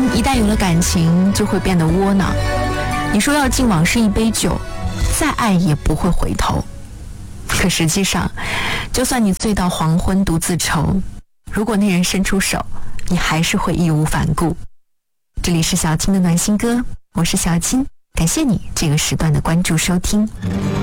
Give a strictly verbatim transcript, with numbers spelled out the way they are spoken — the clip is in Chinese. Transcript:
一旦有了感情，就会变得窝囊。你说要敬往事一杯酒，再爱也不会回头。可实际上，就算你醉到黄昏独自愁，如果那人伸出手，你还是会义无反顾。这里是小青的暖心歌，我是小青，感谢你这个时段的关注收听。